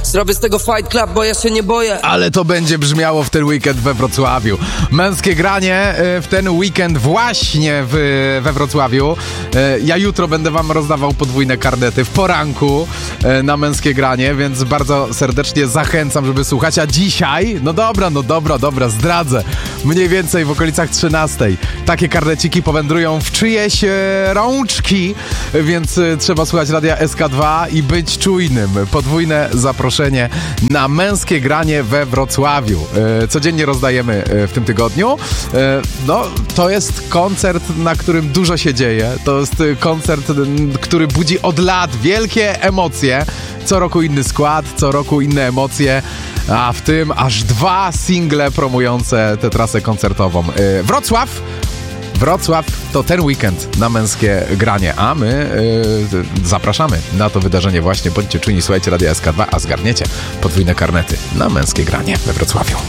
Zrobię z tego Fight Club, bo ja się nie boję. Ale to będzie brzmiało w ten weekend we Wrocławiu. Męskie granie w ten weekend właśnie we Wrocławiu. Ja jutro będę wam rozdawał podwójne karnety w poranku na męskie granie, więc bardzo serdecznie zachęcam, żeby słuchać. A dzisiaj, no dobra, zdradzę. Mniej więcej w okolicach 13. Takie karneciki powędrują w czyjeś rączki, więc trzeba słuchać radia SK2 i być czujnym. Podwójne zaproszenie na męskie granie we Wrocławiu. Codziennie rozdajemy w tym tygodniu. No, to jest koncert, na którym dużo się dzieje. To jest koncert, który budzi od lat wielkie emocje. Co roku inny skład, co roku inne emocje, a w tym aż 2 single promujące tę trasę koncertową. Wrocław to ten weekend na męskie granie, a my zapraszamy na to wydarzenie właśnie. Bądźcie czujni, słuchajcie radia SK2, a zgarniecie podwójne karnety na męskie granie we Wrocławiu.